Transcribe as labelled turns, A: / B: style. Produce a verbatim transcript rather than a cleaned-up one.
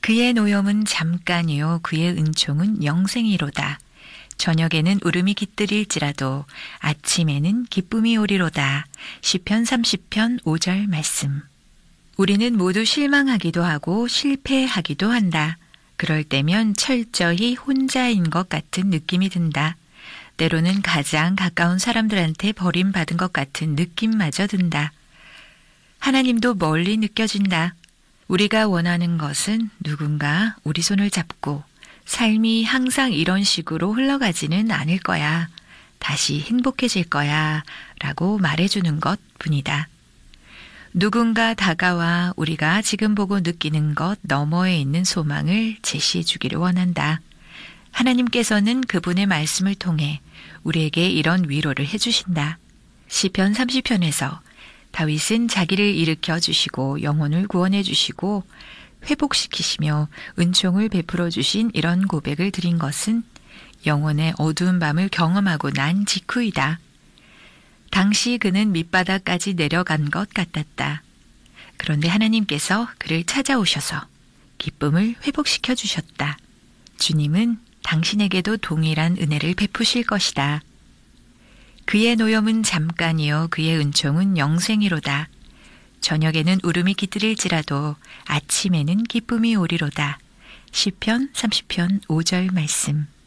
A: 그의 노염은 잠깐이요 그의 은총은 영생이로다. 저녁에는 울음이 깃들일지라도 아침에는 기쁨이 오리로다. 시편 삼십 편 오 절 말씀. 우리는 모두 실망하기도 하고 실패하기도 한다. 그럴 때면 철저히 혼자인 것 같은 느낌이 든다. 때로는 가장 가까운 사람들한테 버림받은 것 같은 느낌마저 든다. 하나님도 멀리 느껴진다. 우리가 원하는 것은 누군가 우리 손을 잡고 삶이 항상 이런 식으로 흘러가지는 않을 거야. 다시 행복해질 거야. 라고 말해주는 것 뿐이다. 누군가 다가와 우리가 지금 보고 느끼는 것 너머에 있는 소망을 제시해 주기를 원한다. 하나님께서는 그분의 말씀을 통해 우리에게 이런 위로를 해주신다. 시편 삼십 편에서 다윗은 자기를 일으켜 주시고 영혼을 구원해 주시고 회복시키시며 은총을 베풀어 주신 이런 고백을 드린 것은 영혼의 어두운 밤을 경험하고 난 직후이다. 당시 그는 밑바닥까지 내려간 것 같았다. 그런데 하나님께서 그를 찾아오셔서 기쁨을 회복시켜 주셨다. 주님은 당신에게도 동일한 은혜를 베푸실 것이다. 그의 노염은 잠깐이요 그의 은총은 영생이로다. 저녁에는 울음이 깃들일지라도 아침에는 기쁨이 오리로다. 시편 삼십 편 오 절 말씀.